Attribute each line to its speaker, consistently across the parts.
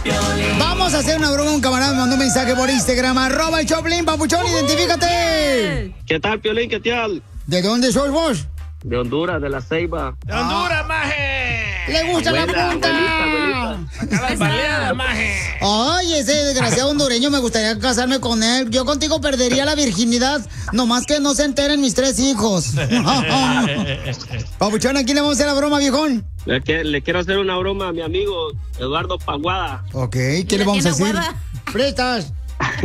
Speaker 1: Vamos a hacer una broma. Un camarada me mandó un mensaje por Instagram. @el Choplin, papuchón, identifícate.
Speaker 2: ¿Qué tal, Piolín? ¿Qué tal?
Speaker 1: ¿De dónde sos vos?
Speaker 2: De Honduras, de La Ceiba.
Speaker 3: ¡De Honduras, maje!
Speaker 1: ¡Le gusta
Speaker 2: Abuela,
Speaker 1: la punta!
Speaker 2: abuelita.
Speaker 3: Acá las baleadas, maje.
Speaker 1: Ay, ese desgraciado hondureño, me gustaría casarme con él. Yo contigo perdería la virginidad, nomás que no se enteren mis 3 hijos. Papuchón, ¿a quién le vamos a hacer la broma, viejón?
Speaker 2: Le quiero hacer una broma a mi amigo Eduardo Paguada.
Speaker 1: Ok, ¿qué le vamos a decir?
Speaker 4: Aguada.
Speaker 1: Prestas.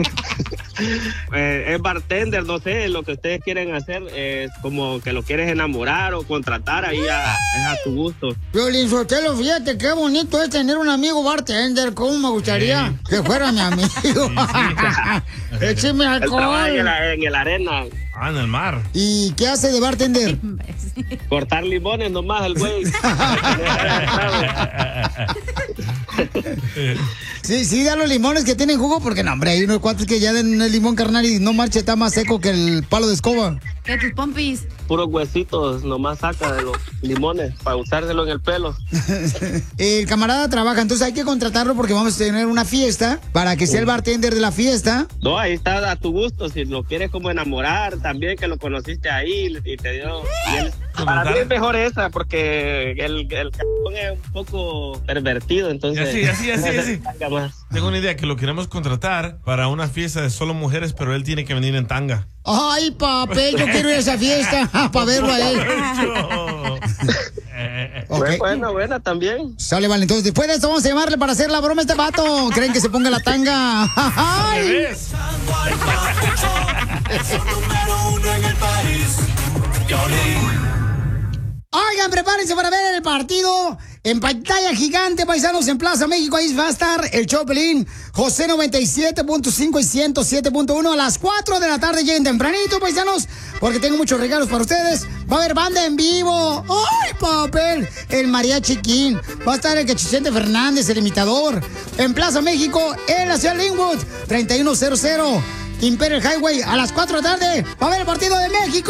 Speaker 2: Es bartender, no sé, lo que ustedes quieren hacer es como que lo quieres enamorar o contratar, ahí es a tu gusto.
Speaker 1: Piolín Sotelo, fíjate qué bonito es tener un amigo bartender. ¿Cómo me gustaría que fuera mi amigo? Écheme
Speaker 2: Él trabaja
Speaker 1: alcohol.
Speaker 2: en el arena,
Speaker 3: Ah, en el mar.
Speaker 1: ¿Y qué hace de bartender?
Speaker 2: cortar limones nomás el güey.
Speaker 1: Sí, da los limones que tienen jugo, porque no, hombre, hay unos cuates que ya den el limón carnal y no marche, está más seco que el palo de escoba.
Speaker 4: ¿Qué tus pompis?
Speaker 2: Puros huesitos nomás saca de los limones para usárselo en el pelo.
Speaker 1: El camarada trabaja, entonces hay que contratarlo porque vamos a tener una fiesta para que sea el bartender de la fiesta.
Speaker 2: No, ahí está a tu gusto. Si lo quieres como enamorar también, que lo conociste ahí y te dio. Para mí es mejor esa, porque el cabrón es un poco pervertido, entonces.
Speaker 3: Y así. Tengo una idea, que lo queremos contratar para una fiesta de solo mujeres, pero él tiene que venir en tanga.
Speaker 1: Ay, papel, yo quiero ir a esa fiesta para verlo a él. Okay.
Speaker 2: Buena también.
Speaker 1: Sale, vale, entonces después de esto vamos a llamarle para hacer la broma a este vato. ¿Creen que se ponga la tanga? ¡Ay!
Speaker 3: ¿Ves?
Speaker 5: Número 1 en el país.
Speaker 1: Oigan, prepárense para ver el partido en pantalla gigante, paisanos, en Plaza México. Ahí va a estar el Choplin, José 97.5 y 107.1 a las 4 de la tarde. Lleguen tempranito, paisanos, porque tengo muchos regalos para ustedes. Va a haber banda en vivo. ¡Ay, papel! El Mariachi King. Va a estar el Cachichente Fernández, el imitador. En Plaza México, en la ciudad de Linwood, 3100 Imperial Highway, a las 4 de la tarde. Va a haber el partido de México.